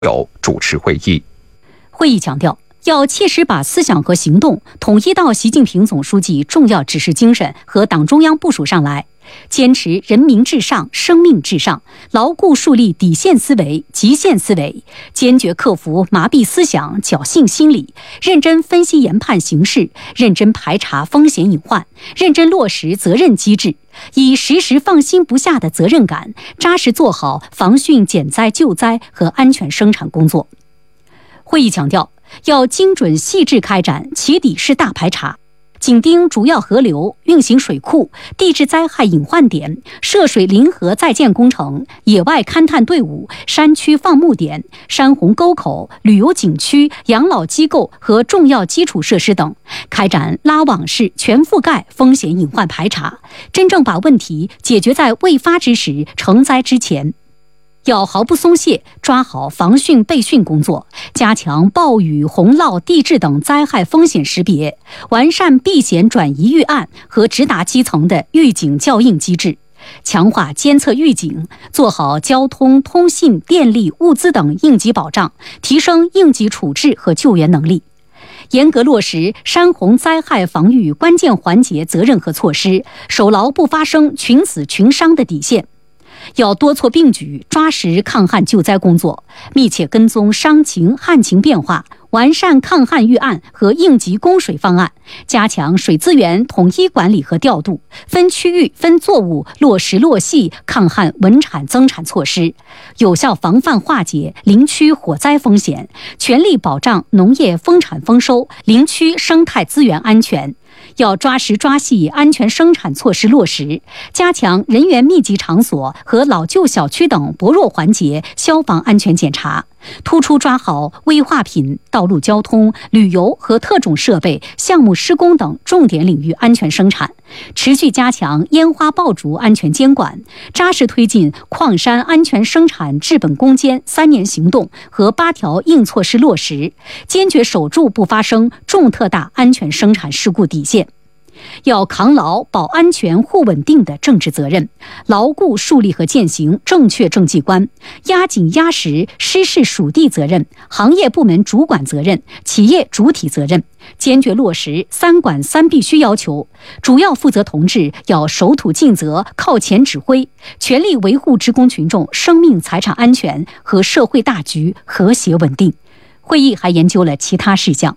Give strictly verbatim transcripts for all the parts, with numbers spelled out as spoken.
友主持会议。 会议强调，要切实把思想和行动统一到习近平总书记重要指示精神和党中央部署上来，坚持人民至上、生命至上，牢固树立底线思维、极限思维，坚决克服麻痹思想、侥幸心理，认真分析研判形势，认真排查风险隐患，认真落实责任机制，以时时放心不下的责任感，扎实做好防汛减灾救灾和安全生产工作。会议强调，要精准细致开展起底式大排查，紧盯主要河流、运行水库、地质灾害隐患点、涉水临河在建工程、野外勘探队伍、山区放牧点、山洪沟口、旅游景区、养老机构和重要基础设施等，开展拉网式全覆盖风险隐患排查，真正把问题解决在未发之时、成灾之前。要毫不松懈抓好防汛备汛工作，加强暴雨、洪涝、地质等灾害风险识别，完善避险转移预案和直达基层的预警校应机制，强化监测预警，做好交通、通信、电力、物资等应急保障，提升应急处置和救援能力。严格落实山洪灾害防御关键环节责任和措施，守牢不发生群死群伤的底线。要多措并举，抓实抗旱救灾工作，密切跟踪伤情旱情变化，完善抗旱预案和应急供水方案，加强水资源统一管理和调度，分区域、分作物落实落细抗旱稳产增产措施，有效防范化解林区火灾风险，全力保障农业丰产丰收、林区生态资源安全。要抓实抓细安全生产措施落实，加强人员密集场所和老旧小区等薄弱环节消防安全检查，突出抓好危化品、道路交通、旅游和特种设备、项目施工等重点领域安全生产，持续加强烟花爆竹安全监管，扎实推进矿山安全生产治本攻坚三年行动和八条硬措施落实，坚决守住不发生重特大安全生产事故底线。要扛牢保安全护稳定的政治责任，牢固树立和践行正确政绩观，压紧压实失事属地责任、行业部门主管责任、企业主体责任，坚决落实三管三必须要求。主要负责同志要守土尽责、靠前指挥，全力维护职工群众生命财产安全和社会大局和谐稳定。会议还研究了其他事项。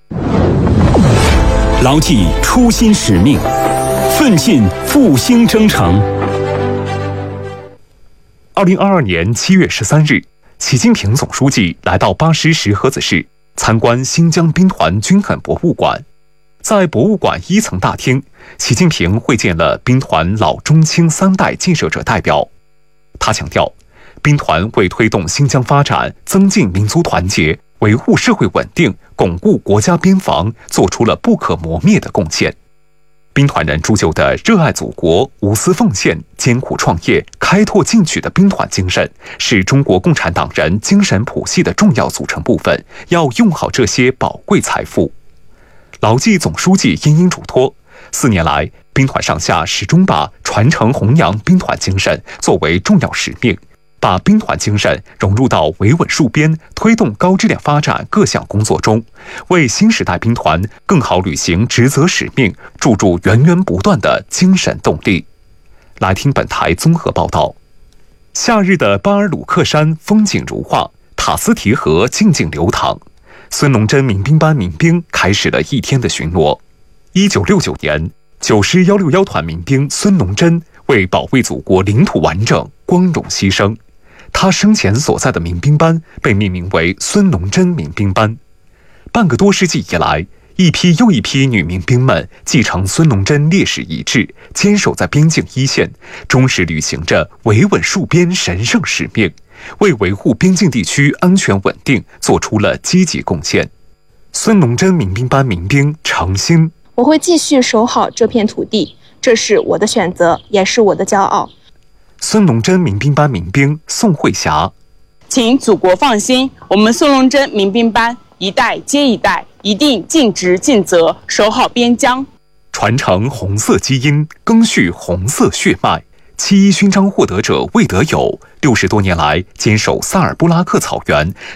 牢记初心使命，奋进复兴征程。 二零二二年七月十三日，习近平总书记来到巴师石河子市参观新疆兵团军垦博物馆。在博物馆一层大厅，习近平会见了兵团老中青三代建设者代表。他强调，兵团为推动新疆发展、增进民族团结、维护社会稳定、巩固国家边防做出了不可磨灭的贡献。兵团人铸就的热爱祖国、无私奉献、艰苦创业、开拓进取的兵团精神，是中国共产党人精神谱系的重要组成部分，要用好这些宝贵财富。牢记总书记殷殷嘱托，四年来，兵团上下始终把传承弘扬兵团精神作为重要使命，把兵团精神融入到维稳戍边、推动高质量发展各项工作中，为新时代兵团更好履行职责使命注入源源不断的精神动力。来听本台综合报道。夏日的巴尔鲁克山风景如画，塔斯提河静静流淌。孙龙珍民兵班民兵开始了一天的巡逻。一九六九年，九师幺六幺团民兵孙龙珍为保卫祖国领土完整光荣牺牲。他生前所在的民兵班被命名为孙龙珍民兵班。半个多世纪以来，一批又一批女民兵们继承孙龙珍烈士遗志，坚守在边境一线，忠实履行着维稳戍边神圣使命，为维护边境地区安全稳定做出了积极贡献。孙龙珍民兵班民兵程鑫： 我会继续守好这片土地，这是我的选择，也是我的骄傲。 孙龙珍民兵班民兵宋慧霞： 请祖国放心，我们孙龙珍民兵班一代接一代，一定尽职尽责，守好边疆， 传承红色基因，赓续红色血脉， 七一勋章获得者魏德友，六十多年来坚守萨尔布拉克草原，